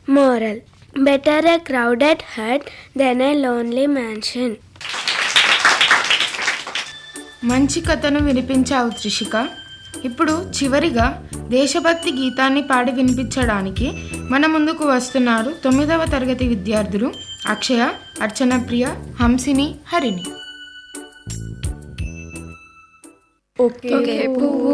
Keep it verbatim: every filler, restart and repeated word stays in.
Moral: better a crowded hut than a lonely mansion. మంచి కథను వినిపించావు త్రిషిక. ఇప్పుడు చివరిగా దేశభక్తి గీతాన్ని పాడి వినిపించడానికి మన ముందుకు వస్తున్నారు తొమ్మిదవ తరగతి విద్యార్థులు అక్షయ, అర్చన ప్రియ, హంసిని, హరిణి. ఒకే పువ్వు